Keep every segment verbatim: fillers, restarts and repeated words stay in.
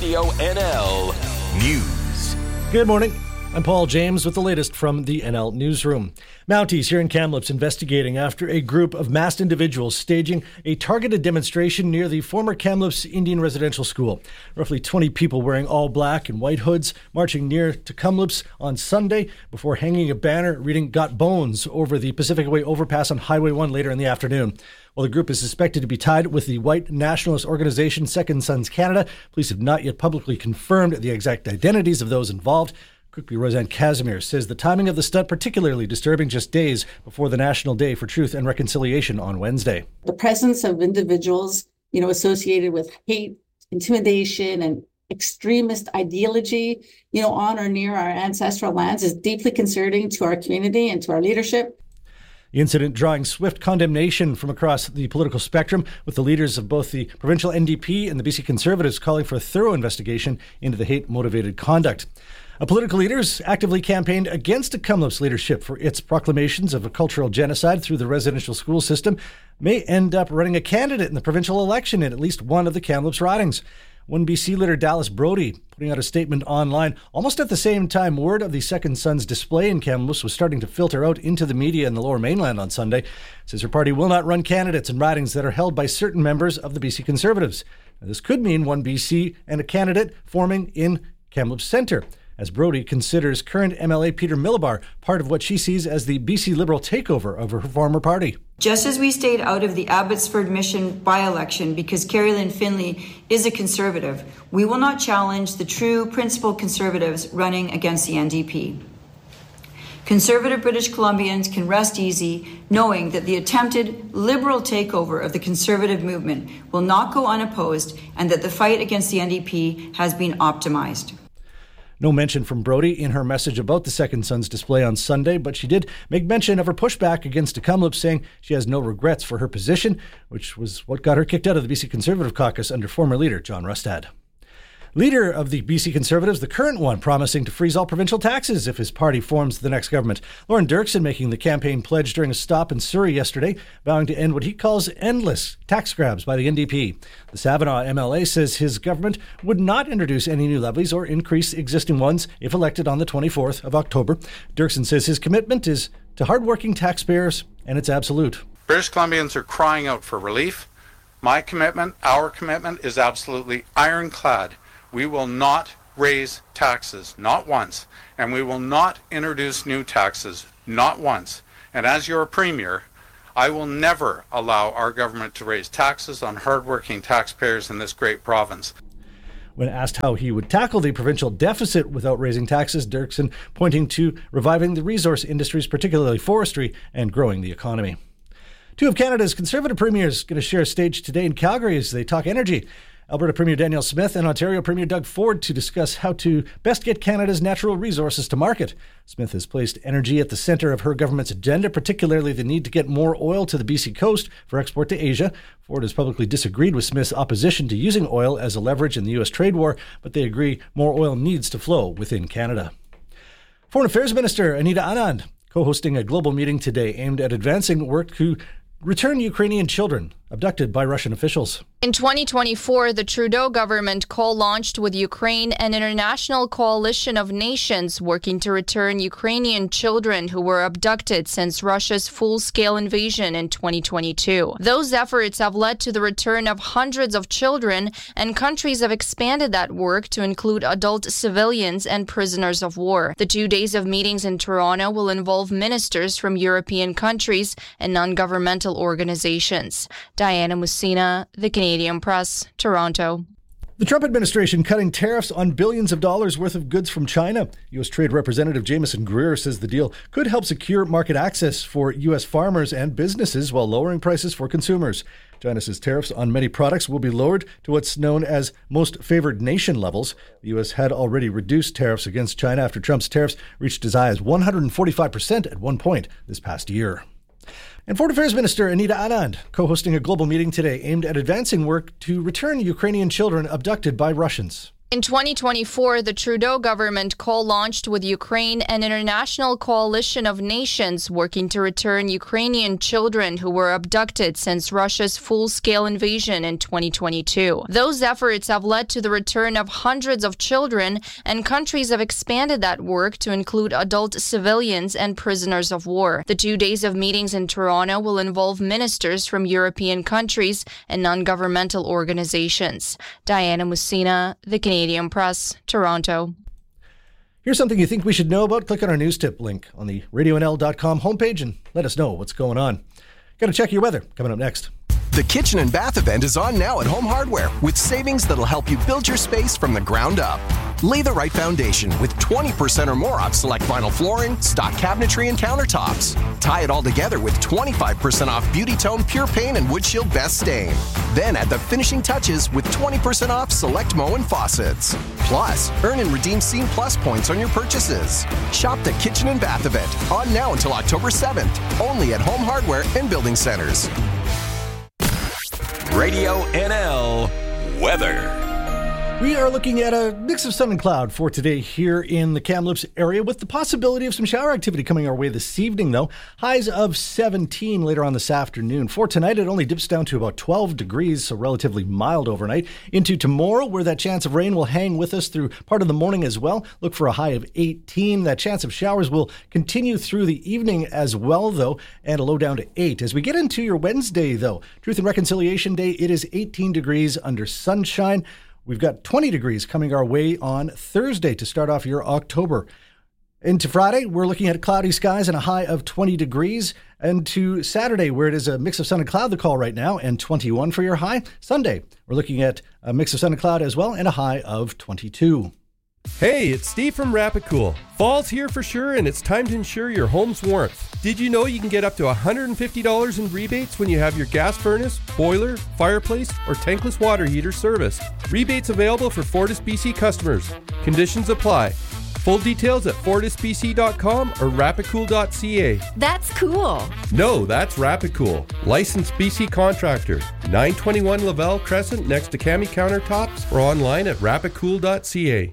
Radio N L News. Good morning. I'm Paul James with the latest from the N L Newsroom. Mounties here in Kamloops investigating after a group of masked individuals staging a targeted demonstration near the former Kamloops Indian Residential School. Roughly twenty people wearing all black and white hoods marching near to Kamloops on Sunday before hanging a banner reading "Got Bones" over the Pacific Way overpass on Highway one later in the afternoon. While the group is suspected to be tied with the white nationalist organization Second Sons Canada, police have not yet publicly confirmed the exact identities of those involved. Kirkby Roseanne Casimir says the timing of the stunt particularly disturbing just days before the National Day for Truth and Reconciliation on Wednesday. The presence of individuals, you know, associated with hate, intimidation, and extremist ideology, you know, on or near our ancestral lands is deeply concerning to our community and to our leadership. The incident drawing swift condemnation from across the political spectrum, with the leaders of both the provincial N D P and the B C Conservatives calling for a thorough investigation into the hate-motivated conduct. A political leaders actively campaigned against a Kamloops leadership for its proclamations of a cultural genocide through the residential school system may end up running a candidate in the provincial election in at least one of the Kamloops ridings. One B C leader, Dallas Brody, putting out a statement online almost at the same time word of the Second Sons display in Kamloops was starting to filter out into the media in the Lower Mainland on Sunday, says her party will not run candidates in ridings that are held by certain members of the B C Conservatives. Now, this could mean one B C and a candidate forming in Kamloops Centre, as Brody considers current M L A Peter Millibar part of what she sees as the B C Liberal takeover of her former party. Just as we stayed out of the Abbotsford Mission by-election because Carrie Lynn Finley is a Conservative, we will not challenge the true principled Conservatives running against the N D P. Conservative British Columbians can rest easy knowing that the attempted Liberal takeover of the Conservative movement will not go unopposed and that the fight against the N D P has been optimized. No mention from Brody in her message about the Second Sons display on Sunday, but she did make mention of her pushback against Kamloops, saying she has no regrets for her position, which was what got her kicked out of the B C Conservative caucus under former leader John Rustad. Leader of the B C Conservatives, the current one, promising to freeze all provincial taxes if his party forms the next government. Lorne Dirksen making the campaign pledge during a stop in Surrey yesterday, vowing to end what he calls endless tax grabs by the N D P. The Savinaw M L A says his government would not introduce any new levies or increase existing ones if elected on the twenty-fourth of October. Dirksen says his commitment is to hardworking taxpayers, and it's absolute. British Columbians are crying out for relief. My commitment, our commitment, is absolutely ironclad. We will not raise taxes, not once, and we will not introduce new taxes, not once. And as your Premier, I will never allow our government to raise taxes on hardworking taxpayers in this great province. When asked how he would tackle the provincial deficit without raising taxes, Dirksen pointing to reviving the resource industries, particularly forestry, and growing the economy. Two of Canada's Conservative premiers going to share a stage today in Calgary as they talk energy. Alberta Premier Danielle Smith and Ontario Premier Doug Ford to discuss how to best get Canada's natural resources to market. Smith has placed energy at the centre of her government's agenda, particularly the need to get more oil to the B C coast for export to Asia. Ford has publicly disagreed with Smith's opposition to using oil as a leverage in the U S trade war, but they agree more oil needs to flow within Canada. Foreign Affairs Minister Anita Anand co-hosting a global meeting today aimed at advancing work to return Ukrainian children abducted by Russian officials. In twenty twenty-four, the Trudeau government co-launched with Ukraine an international coalition of nations working to return Ukrainian children who were abducted since Russia's full-scale invasion in twenty twenty-two. Those efforts have led to the return of hundreds of children, and countries have expanded that work to include adult civilians and prisoners of war. The two days of meetings in Toronto will involve ministers from European countries and non-governmental organizations. Diana Mussina, The Canadian Press, Toronto. The Trump administration cutting tariffs on billions of dollars worth of goods from China. U S Trade Representative Jameson Greer says the deal could help secure market access for U S farmers and businesses while lowering prices for consumers. China says tariffs on many products will be lowered to what's known as most favored nation levels. The U S had already reduced tariffs against China after Trump's tariffs reached as high as one hundred forty-five percent at one point this past year. And Foreign Affairs Minister Anita Anand co-hosting a global meeting today aimed at advancing work to return Ukrainian children abducted by Russians. In twenty twenty-four, the Trudeau government co-launched with Ukraine an international coalition of nations working to return Ukrainian children who were abducted since Russia's full-scale invasion in twenty twenty-two. Those efforts have led to the return of hundreds of children, and countries have expanded that work to include adult civilians and prisoners of war. The two days of meetings in Toronto will involve ministers from European countries and non-governmental organizations. Diana Mussina, The Canadian Canadian Press, Toronto. Here's something you think we should know about. Click on our news tip link on the radio n l dot com homepage and let us know what's going on. Got to check your weather coming up next. The Kitchen and Bath event is on now at Home Hardware with savings that'll help you build your space from the ground up. Lay the right foundation with twenty percent or more off select vinyl flooring, stock cabinetry, and countertops. Tie it all together with twenty-five percent off Beauty Tone Pure Paint and Wood Shield Best Stain. Then add the finishing touches with twenty percent off select Moen faucets. Plus, earn and redeem Scene Plus points on your purchases. Shop the Kitchen and Bath event on now until October seventh, only at Home Hardware and Building Centers. Radio N L weather. We are looking at a mix of sun and cloud for today here in the Kamloops area, with the possibility of some shower activity coming our way this evening, though. Highs of seventeen later on this afternoon. For tonight, it only dips down to about twelve degrees, so relatively mild overnight. Into tomorrow, where that chance of rain will hang with us through part of the morning as well. Look for a high of eighteen. That chance of showers will continue through the evening as well, though, and a low down to eight. As we get into your Wednesday, though, Truth and Reconciliation Day, it is eighteen degrees under sunshine. We've got twenty degrees coming our way on Thursday to start off your October. Into Friday, we're looking at cloudy skies and a high of twenty degrees. And to Saturday, where it is a mix of sun and cloud, the call right now, and twenty-one for your high. Sunday, we're looking at a mix of sun and cloud as well, and a high of twenty-two. Hey, it's Steve from Rapid-Cool. Fall's here for sure, and it's time to ensure your home's warmth. Did you know you can get up to one hundred fifty dollars in rebates when you have your gas furnace, boiler, fireplace, or tankless water heater serviced? Rebates available for Fortis B C customers. Conditions apply. Full details at fortis b c dot com or rapid cool dot c a. That's cool. No, that's Rapid-Cool. Licensed B C contractor. nine twenty-one Lavelle Crescent next to Cami Countertops, or online at rapid cool dot c a.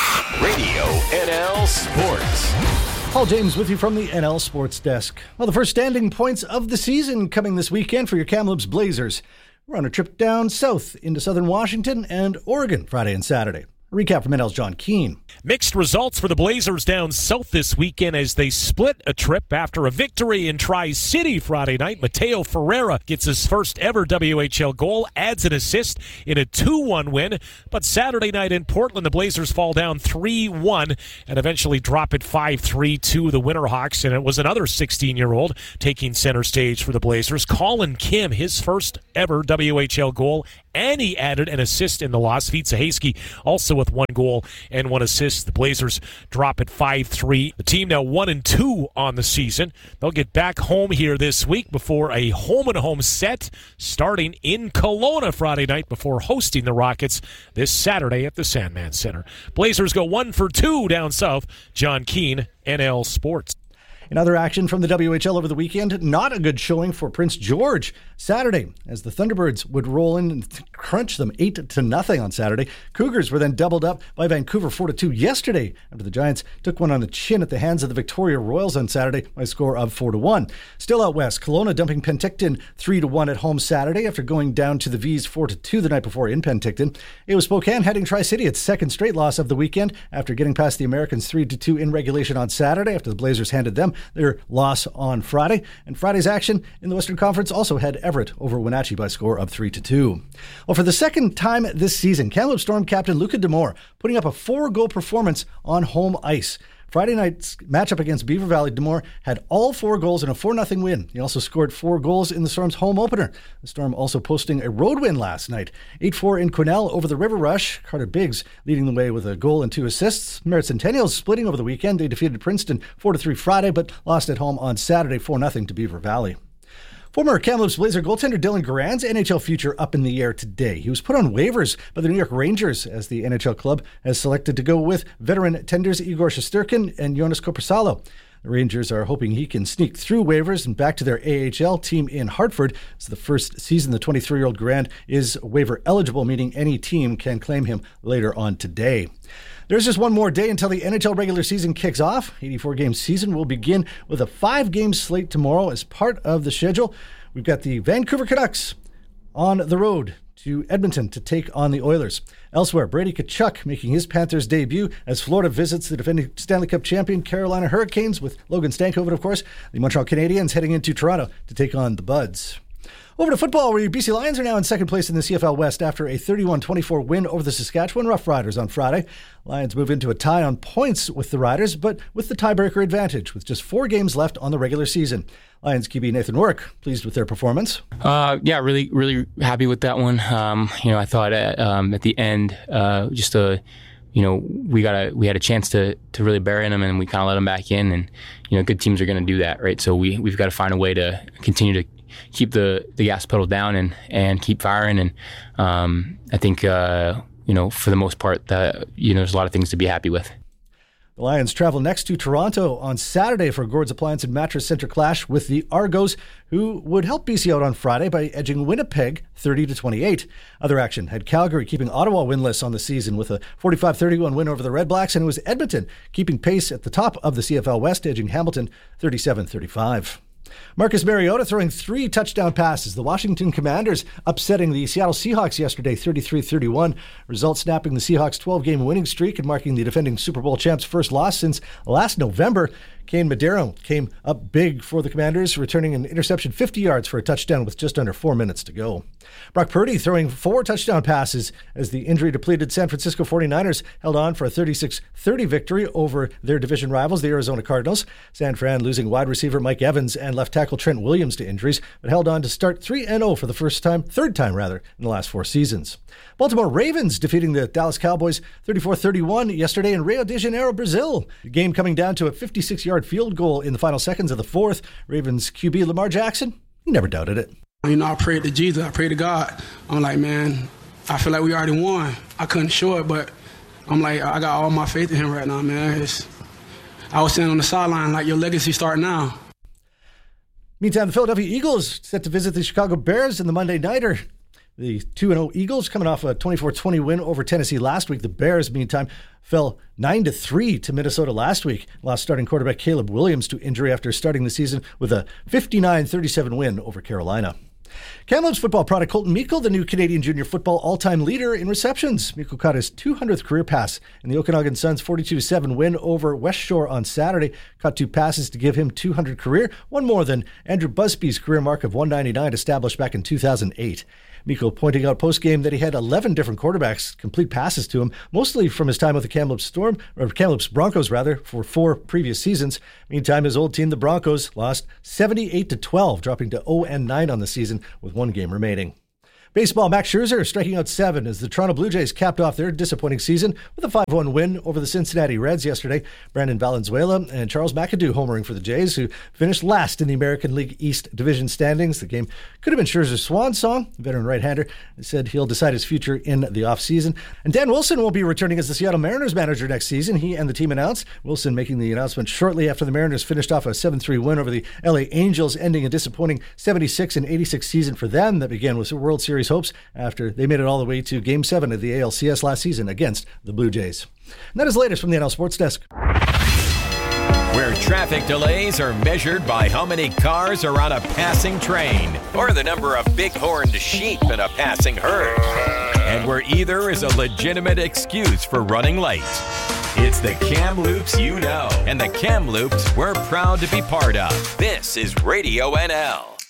Radio N L Sports. Paul James with you from the N L Sports Desk. Well, the first standing points of the season coming this weekend for your Kamloops Blazers. We're on a trip down south into southern Washington and Oregon Friday and Saturday. A recap from N L's John Keane. Mixed results for the Blazers down south this weekend as they split a trip after a victory in Tri-City Friday night. Mateo Ferreira gets his first ever W H L goal, adds an assist in a two one win. But Saturday night in Portland, the Blazers fall down three one and eventually drop it five three to the Winterhawks. And it was another sixteen-year-old taking center stage for the Blazers. Colin Kim, his first ever W H L goal, and he added an assist in the loss. Vitsa Hasky also with one goal and one assist. The Blazers drop it five three. The team now one and two on the season. They'll get back home here this week before a home-and-home set starting in Kelowna Friday night before hosting the Rockets this Saturday at the Sandman Center. Blazers go one for two down south. John Keane, N L Sports. In other action from the W H L over the weekend, not a good showing for Prince George Saturday, as the Thunderbirds would roll in and crunch them eight to nothing on Saturday. Cougars were then doubled up by Vancouver four to two yesterday after the Giants took one on the chin at the hands of the Victoria Royals on Saturday by a score of four to one. Still out west, Kelowna dumping Penticton three to one at home Saturday after going down to the V's four to two the night before in Penticton. It was Spokane heading Tri-City its second straight loss of the weekend after getting past the Americans three to two in regulation on Saturday after the Blazers handed them their loss on Friday. And Friday's action in the Western Conference also had Everett over Wenatchee by a score of three to two. Well, for the second time this season, Kamloops Storm captain Luca D'Amour putting up a four-goal performance on home ice. Friday night's matchup against Beaver Valley, D'Amour had all four goals in a four nothing win. He also scored four goals in the Storm's home opener. The Storm also posting a road win last night. eight four in Quesnel over the River Rush. Carter Biggs leading the way with a goal and two assists. Merritt Centennials splitting over the weekend. They defeated Princeton four to three Friday, but lost at home on Saturday four nothing to Beaver Valley. Former Kamloops Blazer goaltender Dylan Garand's N H L future up in the air today. He was put on waivers by the New York Rangers as the N H L club has selected to go with veteran tenders Igor Shesterkin and Jonas Korpisalo. The Rangers are hoping he can sneak through waivers and back to their A H L team in Hartford. It's the first season the twenty-three-year-old Garand is waiver eligible, meaning any team can claim him later on today. There's just one more day until the N H L regular season kicks off. eighty-four game season will begin with a five-game slate tomorrow as part of the schedule. We've got the Vancouver Canucks on the road to Edmonton to take on the Oilers. Elsewhere, Brady Tkachuk making his Panthers debut as Florida visits the defending Stanley Cup champion Carolina Hurricanes with Logan Stankoven, of course. The Montreal Canadiens heading into Toronto to take on the Buds. Over to football, where your B C Lions are now in second place in the C F L West after a thirty-one twenty-four win over the Saskatchewan Roughriders on Friday. Lions move into a tie on points with the Riders, but with the tiebreaker advantage, with just four games left on the regular season. Lions Q B Nathan Rourke pleased with their performance. Uh, yeah, really, really happy with that one. Um, you know, I thought at, um, at the end, uh, just a, you know, we got a we had a chance to to really bury them, and we kind of let them back in. And you know, good teams are going to do that, right? So we we've got to find a way to continue to keep the, the gas pedal down and, and keep firing. And um, I think, uh, you know, for the most part, that, you know, there's a lot of things to be happy with. The Lions travel next to Toronto on Saturday for Gord's Appliance and Mattress Center clash with the Argos, who would help B C out on Friday by edging Winnipeg thirty to twenty-eight. Other action had Calgary keeping Ottawa winless on the season with a forty-five thirty-one win over the Red Blacks, and it was Edmonton keeping pace at the top of the C F L West, edging Hamilton thirty-seven thirty-five. Marcus Mariota throwing three touchdown passes. The Washington Commanders upsetting the Seattle Seahawks yesterday thirty-three thirty-one. Result snapping the Seahawks' twelve-game winning streak and marking the defending Super Bowl champs' first loss since last November. Kane Madero came up big for the Commanders, returning an interception fifty yards for a touchdown with just under four minutes to go. Brock Purdy throwing four touchdown passes as the injury-depleted San Francisco forty-niners held on for a thirty-six thirty victory over their division rivals, the Arizona Cardinals. San Fran losing wide receiver Mike Evans and left tackle Trent Williams to injuries, but held on to start three and oh for the first time, third time rather, in the last four seasons. Baltimore Ravens defeating the Dallas Cowboys thirty-four thirty-one yesterday in Rio de Janeiro, Brazil. The game coming down to a fifty-six-yard field goal in the final seconds of the fourth. Ravens Q B Lamar Jackson, he never doubted it. You know, I prayed to Jesus, I prayed to God. I'm like, man, I feel like we already won. I couldn't show it, but I'm like, I got all my faith in him right now, man. It's, I was standing on the sideline like, your legacy start now. Meantime, the Philadelphia Eagles set to visit the Chicago Bears in the Monday Nighter. The two and oh Eagles coming off a twenty-four twenty win over Tennessee last week. The Bears, meantime, fell nine to three to Minnesota last week. Lost starting quarterback Caleb Williams to injury after starting the season with a fifty-nine thirty-seven win over Carolina. Kamloops football product Colton Meikle, the new Canadian junior football all-time leader in receptions. Meikle caught his two hundredth career pass in the Okanagan Suns' forty-two to seven win over West Shore on Saturday. Caught two passes to give him two hundred career, one more than Andrew Busby's career mark of one ninety-nine established back in two thousand eight. Meikle pointing out post-game that he had eleven different quarterbacks complete passes to him, mostly from his time with the Kamloops Storm, or Kamloops Broncos rather, for four previous seasons. Meantime, his old team, the Broncos, lost seventy-eight to twelve, dropping to oh and nine on the season with one game remaining. Baseball, Max Scherzer striking out seven as the Toronto Blue Jays capped off their disappointing season with a five one win over the Cincinnati Reds yesterday. Brandon Valenzuela and Charles McAdoo homering for the Jays, who finished last in the American League East Division standings. The game could have been Scherzer's swan song. The veteran right-hander said he'll decide his future in the offseason. And Dan Wilson will be returning as the Seattle Mariners manager next season. He and the team announced. Wilson making the announcement shortly after the Mariners finished off a seven three win over the L A Angels, ending a disappointing seventy-six and eighty-six season for them that began with World Series hopes after they made it all the way to Game seven of the A L C S last season against the Blue Jays. And that is the latest from the N L Sports Desk. Where traffic delays are measured by how many cars are on a passing train or the number of big-horned sheep in a passing herd. And where either is a legitimate excuse for running late. It's the Kamloops you know, and the Kamloops we're proud to be part of. This is Radio N L.